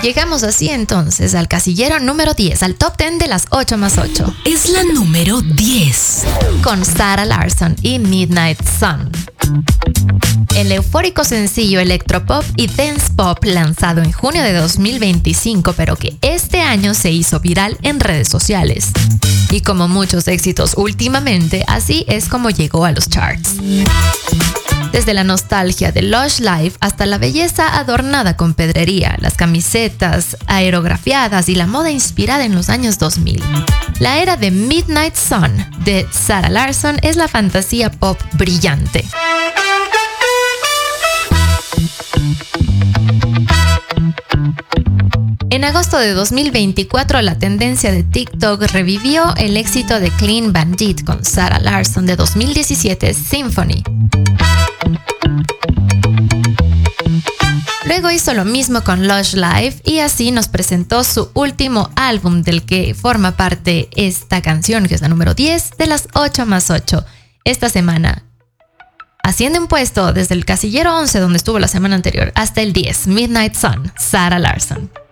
Llegamos así entonces al casillero número 10, al top 10 de las 8 más 8. Es la número 10. Con Sarah Larsson y Midnight Sun. El eufórico sencillo electropop y dance pop lanzado en junio de 2025, pero que este año se hizo viral en redes sociales. Y como muchos éxitos últimamente, así es como llegó a los charts. Desde la nostalgia de Lush Life hasta la belleza adornada con pedrería, las camisetas aerografiadas y la moda inspirada en los años 2000. La era de Midnight Sun de Sarah Larsson es la fantasía pop brillante. En agosto de 2024, la tendencia de TikTok revivió el éxito de Clean Bandit con Sarah Larsson de 2017, Symphony. Luego hizo lo mismo con Lush Life y así nos presentó su último álbum del que forma parte esta canción, que es la número 10 de las 8 más 8. Esta semana asciende un puesto desde el casillero 11, donde estuvo la semana anterior, hasta el 10, Midnight Sun, Sarah Larsson.